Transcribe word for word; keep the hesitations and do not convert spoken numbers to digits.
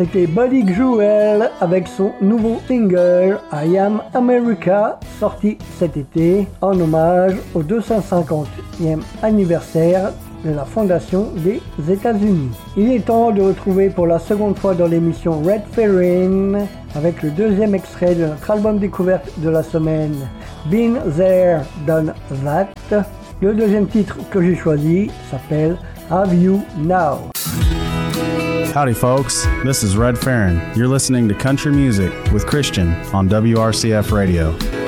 C'était Buddy Jewel avec son nouveau single I Am America, sorti cet été en hommage au deux cent cinquantième anniversaire de la fondation des États-Unis. Il est temps de retrouver pour la seconde fois dans l'émission Red Ferrin avec le deuxième extrait de notre album découverte de la semaine, Been There, Done That. Le deuxième titre que j'ai choisi s'appelle Have You Now. Howdy folks, this is Red Ferrin. You're listening to Country Music with Christian on W R C F Radio.